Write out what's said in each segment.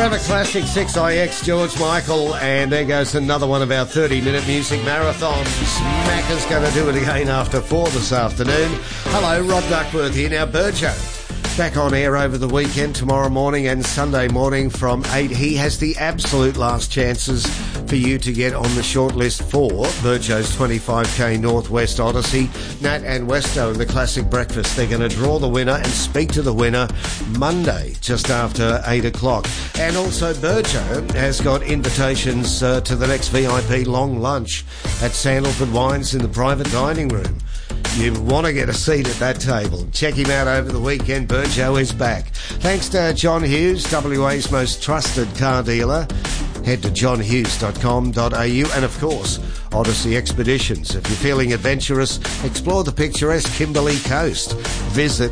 Forever Classic 6IX, George Michael, and there goes another one of our 30-minute music marathons. Macca's going to do it again after 4 this afternoon. Hello, Rob Duckworth here. Now, Burjo, back on air over the weekend, tomorrow morning and Sunday morning from 8. He has the absolute last chances for you to get on the shortlist for Burjo's 25k Northwest Odyssey. Nat and Westo in the Classic Breakfast. They're going to draw the winner and speak to the winner Monday, just after 8 o'clock. And also Burjo has got invitations to the next VIP long lunch at Sandalford Wines in the private dining room. You want to get a seat at that table. Check him out over the weekend. Burjo is back. Thanks to John Hughes, WA's most trusted car dealer. Head to johnhughes.com.au and, of course, Odyssey Expeditions. If you're feeling adventurous, explore the picturesque Kimberley Coast. Visit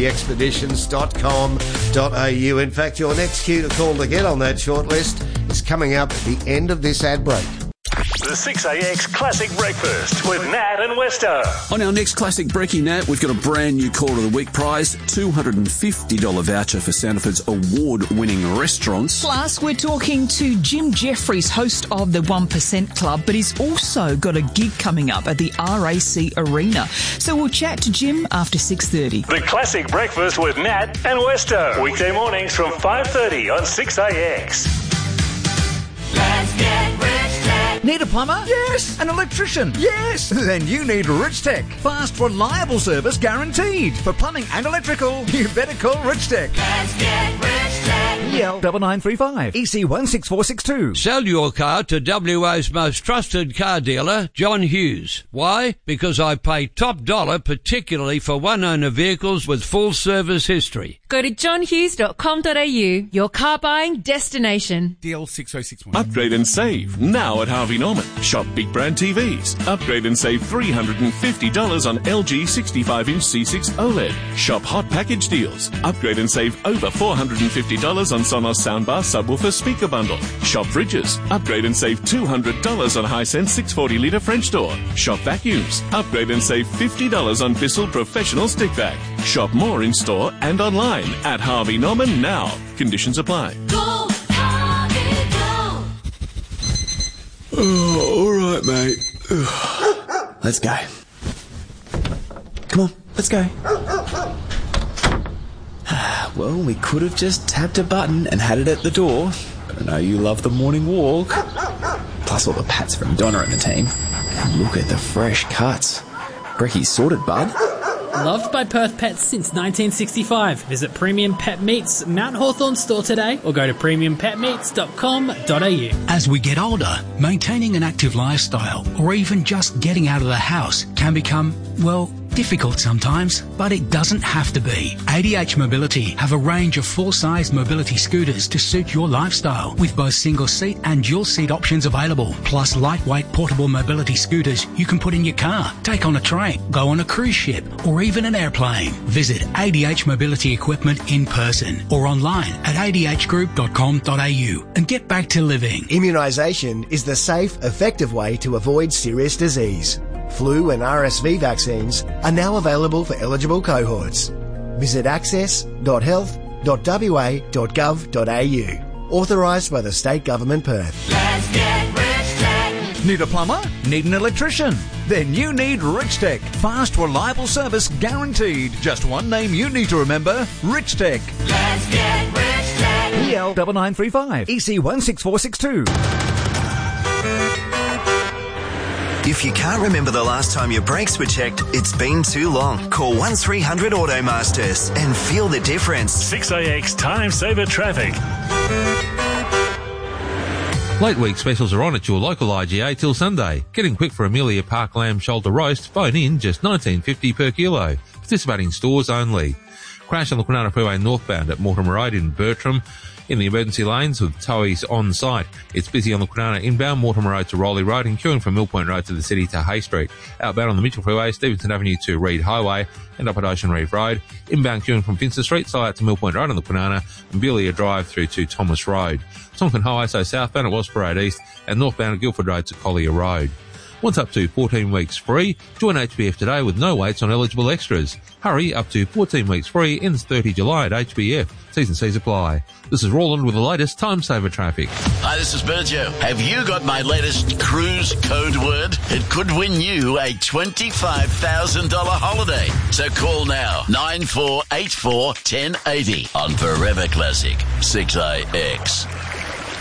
odysseyexpeditions.com.au. In fact, your next cue to call to get on that shortlist is coming up at the end of this ad break. The 6AX Classic Breakfast with Nat and Westo. On our next Classic Brekkie, Nat, we've got a brand new Call of the Week prize, $250 voucher for Sandalford's award-winning restaurants. Plus, we're talking to Jim Jeffries, host of the 1% Club, but he's also got a gig coming up at the RAC Arena. So we'll chat to Jim after 6:30. The Classic Breakfast with Nat and Westo. Weekday mornings from 5:30 on 6AX. Let's get rich. Need a plumber? Yes. An electrician? Yes. Then you need Rich Tech. Fast, reliable service guaranteed. For plumbing and electrical, you better call Rich Tech. Let's get Rich Tech. EL 9935 EC 16462. Sell your car to WA's most trusted car dealer, John Hughes. Why? Because I pay top dollar, particularly for one-owner vehicles with full service history. Go to johnhughes.com.au, your car buying destination. DL 6061. Upgrade and save now at Harvey Norman. Shop big brand TVs. Upgrade and save $350 on LG 65-inch C6 OLED. Shop hot package deals. Upgrade and save over $450 on Sonos soundbar subwoofer speaker bundle. Shop fridges. Upgrade and save $200 on Hisense 640-litre French door. Shop vacuums. Upgrade and save $50 on Bissell Professional Stick Vac. Shop more in store and online at Harvey Norman now. Conditions apply. Go, Harvey, go. Oh, all right, mate. Let's go. Come on, let's go. Well, we could have just tapped a button and had it at the door, but I know you love the morning walk. Plus all the pats from Donna and the team. And look at the fresh cuts. Brekkie's sorted, bud. Loved by Perth Pets since 1965. Visit Premium Pet Meats Mount Hawthorn store today or go to premiumpetmeats.com.au. As we get older, maintaining an active lifestyle or even just getting out of the house can become, well, difficult sometimes, but it doesn't have to be. ADH Mobility have a range of full-size mobility scooters to suit your lifestyle, with both single-seat and dual-seat options available, plus lightweight portable mobility scooters you can put in your car, take on a train, go on a cruise ship, or even an airplane. Visit ADH Mobility Equipment in person or online at adhgroup.com.au and get back to living. Immunisation is the safe, effective way to avoid serious disease. Flu and RSV vaccines are now available for eligible cohorts. Visit access.health.wa.gov.au. Authorised by the State Government Perth. Let's get Rich Tech. Need a plumber? Need an electrician? Then you need Rich Tech. Fast, reliable service guaranteed. Just one name you need to remember. Rich Tech. Let's get Rich Tech. EL 9935 EC 16462. If you can't remember the last time your brakes were checked, it's been too long. Call 1300 Automasters and feel the difference. 6AX Time Saver Traffic. Late week specials are on at your local IGA till Sunday. Getting quick for Amelia Park lamb shoulder roast, phone in just $19.50 per kilo. Participating stores only. Crash on the Kwinana Freeway northbound at Mortimer Road in Bertram. In the emergency lanes with towies on site. It's busy on the Kwinana inbound, Mortimer Road to Rowley Road and queuing from Mill Point Road to the city to Hay Street. Outbound on the Mitchell Freeway, Stevenson Avenue to Reed Highway and up at Ocean Reef Road. Inbound queuing from Finster Street, side out to Mill Point Road on the Kwinana and Belia Drive through to Thomas Road. Tonkin Highway, so southbound at Wasper Road East and northbound at Guildford Road to Collier Road. Once up to 14 weeks free. Join HBF today with no waits on eligible extras. Hurry, up to 14 weeks free, ends 30 July at HBF. T's and C's apply. This is Roland with the latest time saver traffic. Hi, this is Berjo. Have you got my latest cruise code word? It could win you a $25,000 holiday. So call now, 9484 1080 on Forever Classic 6AX.